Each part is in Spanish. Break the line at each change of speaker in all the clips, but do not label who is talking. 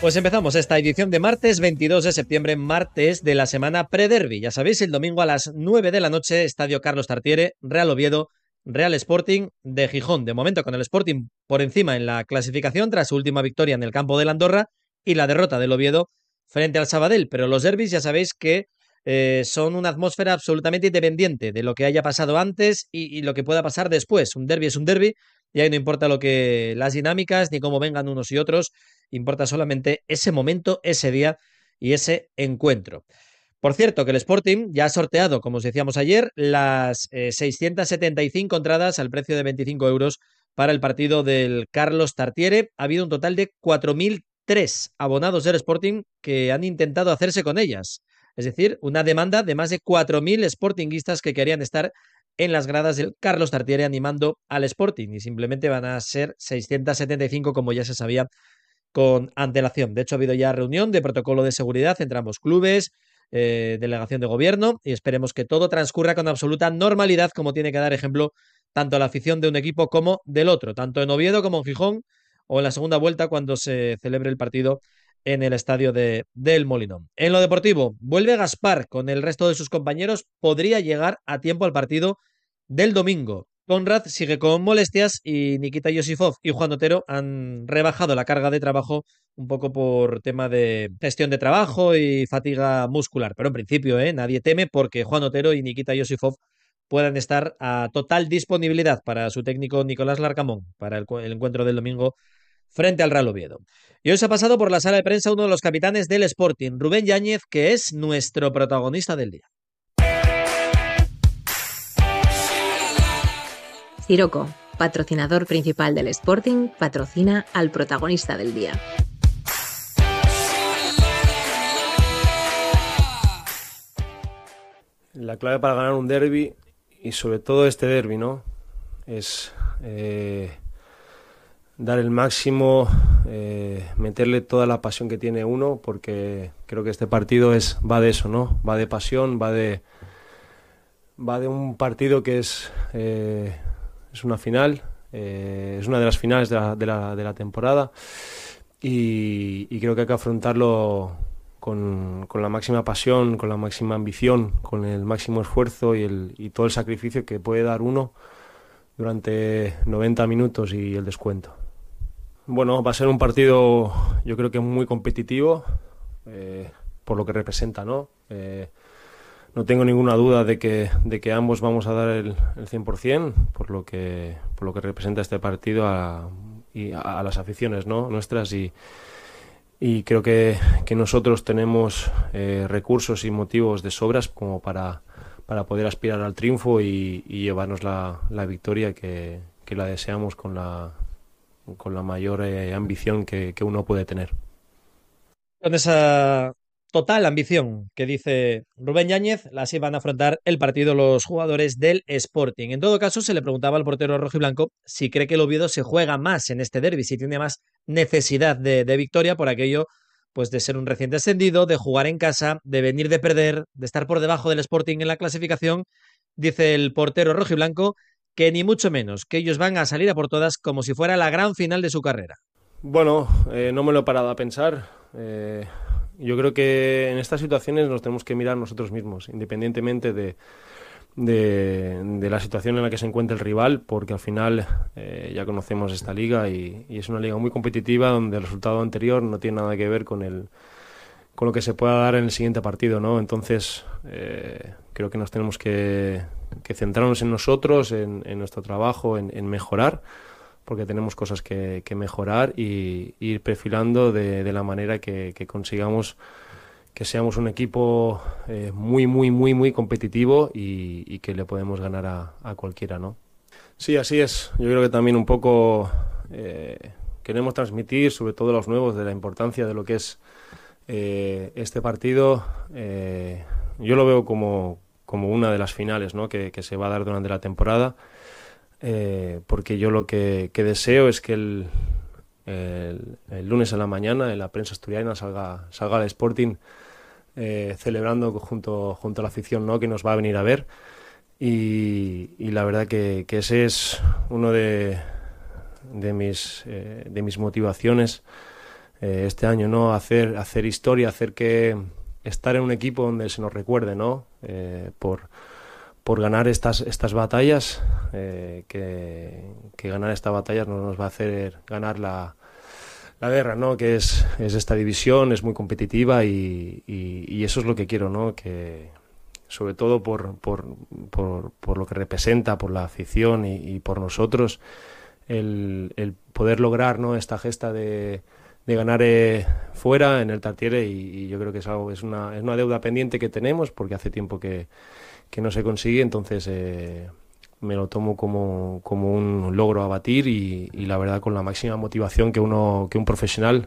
Pues empezamos esta edición de martes 22 de septiembre, martes de la semana pre-derby. Ya sabéis, el domingo a las 9 de la noche, Estadio Carlos Tartiere, Real Oviedo, Real Sporting de Gijón. De momento con el Sporting por encima en la clasificación tras su última victoria en el campo del Andorra y la derrota del Oviedo frente al Sabadell. Pero los derbis ya sabéis que son una atmósfera absolutamente independiente de lo que haya pasado antes y lo que pueda pasar después. Un derbi es un derbi y ahí no importa las dinámicas ni cómo vengan unos y otros. Importa solamente ese momento, ese día y ese encuentro. Por cierto, que el Sporting ya ha sorteado, como os decíamos ayer, las 675 entradas al precio de 25 euros para el partido del Carlos Tartiere. Ha habido un total de 4.003 abonados del Sporting que han intentado hacerse con ellas. Es decir, una demanda de más de 4.000 sportinguistas que querían estar en las gradas del Carlos Tartiere animando al Sporting y simplemente van a ser 675 como ya se sabía con antelación. De hecho, ha habido ya reunión de protocolo de seguridad entre ambos clubes, delegación de gobierno, y esperemos que todo transcurra con absoluta normalidad, como tiene que dar ejemplo tanto la afición de un equipo como del otro, tanto en Oviedo como en Gijón, o en la segunda vuelta cuando se celebre el partido en el estadio del Molinón. En lo deportivo, vuelve Gaspar con el resto de sus compañeros, podría llegar a tiempo al partido del domingo. Conrad sigue con molestias y Nikita Yosifov y Juan Otero han rebajado la carga de trabajo un poco por tema de gestión de trabajo y fatiga muscular. Pero en principio, nadie teme porque Juan Otero y Nikita Yosifov puedan estar a total disponibilidad para su técnico Nicolás Larcamón para el encuentro del domingo frente al Real Oviedo. Y hoy se ha pasado por la sala de prensa uno de los capitanes del Sporting, Rubén Yáñez, que es nuestro protagonista del día.
Siroco, patrocinador principal del Sporting, patrocina al protagonista del día.
La clave para ganar un derbi, y sobre todo este derbi, ¿no?, es dar el máximo, meterle toda la pasión que tiene uno, porque creo que este partido va de eso, ¿no? Va de pasión, va de un partido que es una final, es una de las finales de la temporada y creo que hay que afrontarlo con la máxima pasión, con la máxima ambición, con el máximo esfuerzo y todo el sacrificio que puede dar uno durante 90 minutos y el descuento. Bueno, va a ser un partido, yo creo que muy competitivo, por lo que representa, ¿no? No tengo ninguna duda de que ambos vamos a dar el 100% por lo que representa este partido a las aficiones, ¿no?, nuestras, y creo que nosotros tenemos recursos y motivos de sobras como para poder aspirar al triunfo y llevarnos la victoria que la deseamos con la mayor ambición que uno puede tener.
Con esa total ambición que dice Rubén Yáñez, así van a afrontar el partido los jugadores del Sporting. En todo caso, se le preguntaba al portero rojiblanco si cree que el Oviedo se juega más en este derbi, si tiene más necesidad de victoria por aquello pues de ser un recién descendido, de jugar en casa, de venir de perder, de estar por debajo del Sporting en la clasificación. Dice el portero rojiblanco que ni mucho menos, que ellos van a salir a por todas como si fuera la gran final de su carrera.
Bueno, no me lo he parado a pensar. Yo creo que en estas situaciones nos tenemos que mirar nosotros mismos, independientemente de la situación en la que se encuentra el rival, porque al final ya conocemos esta liga y es una liga muy competitiva donde el resultado anterior no tiene nada que ver con lo que se pueda dar en el siguiente partido, ¿no? Entonces creo que nos tenemos que centrarnos en nosotros, en nuestro trabajo, en mejorar, porque tenemos cosas que mejorar y ir perfilando de la manera que consigamos que seamos un equipo muy, muy, muy, muy competitivo y que le podemos ganar a cualquiera, ¿no? Sí, así es. Yo creo que también un poco queremos transmitir, sobre todo a los nuevos, de la importancia de lo que es este partido. Yo lo veo como una de las finales, ¿no?, que se va a dar durante la temporada. Porque yo lo que deseo es que el lunes a la mañana en la prensa asturiana salga el Sporting celebrando junto a la afición, ¿no?, que nos va a venir a ver y la verdad que ese es uno de mis motivaciones este año, ¿no? Hacer historia, estar en un equipo donde se nos recuerde, ¿no? Por ganar estas batallas, que ganar estas batallas nos va a hacer ganar la guerra, ¿no? Que es esta división, es muy competitiva y eso es lo que quiero, ¿no? Que sobre todo por lo que representa, por la afición y por nosotros, el poder lograr, ¿no? Esta gesta de ganar fuera en el Tartiere, y yo creo que es una deuda pendiente que tenemos porque hace tiempo que no se consigue. Entonces me lo tomo como un logro a batir y la verdad con la máxima motivación que un profesional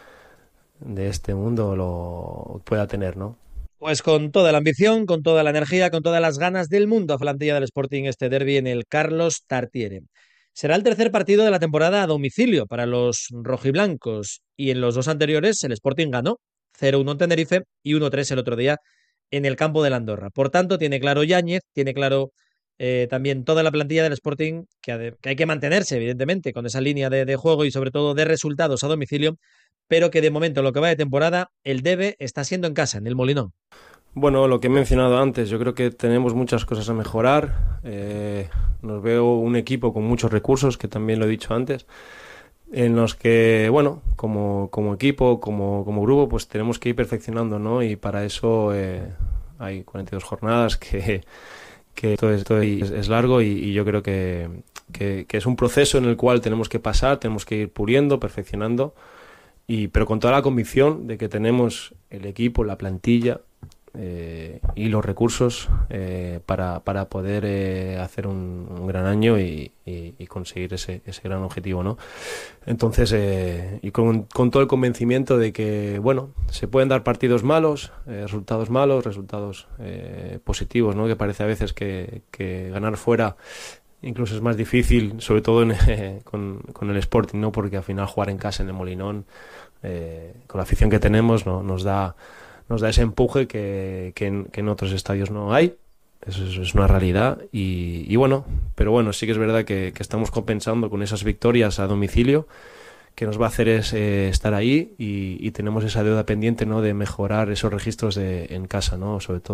de este mundo lo pueda tener, ¿no?
Pues con toda la ambición, con toda la energía, con todas las ganas del mundo, plantilla del Sporting este derbi en el Carlos Tartiere. Será el tercer partido de la temporada a domicilio para los rojiblancos y en los dos anteriores el Sporting ganó 0-1 en Tenerife y 1-3 el otro día en el campo de la Andorra. Por tanto, tiene claro Yáñez, tiene claro también toda la plantilla del Sporting que hay que mantenerse, evidentemente, con esa línea de juego y sobre todo de resultados a domicilio, pero que de momento, lo que va de temporada, el debe está siendo en casa, en el Molinón.
Bueno, lo que he mencionado antes, yo creo que tenemos muchas cosas a mejorar. Nos veo un equipo con muchos recursos, que también lo he dicho antes, en los que, bueno, como equipo, como grupo, pues tenemos que ir perfeccionando, ¿no? Y para eso hay 42 jornadas, que todo es largo y yo creo que es un proceso en el cual tenemos que pasar, tenemos que ir puliendo, perfeccionando, pero con toda la convicción de que tenemos el equipo, la plantilla y los recursos para poder hacer un gran año y conseguir ese gran objetivo, ¿no? Entonces, y con todo el convencimiento de que, bueno, se pueden dar partidos malos, resultados positivos, ¿no? Que parece a veces que ganar fuera incluso es más difícil, sobre todo con el Sporting, ¿no? Porque al final jugar en casa en el Molinón, con la afición que tenemos, ¿no? nos da ese empuje que en otros estadios no hay. Eso es una realidad y bueno, pero bueno, sí que es verdad que estamos compensando con esas victorias a domicilio, que nos va a hacer estar ahí y tenemos esa deuda pendiente, ¿no? De mejorar esos registros en casa, ¿no? Sobre todo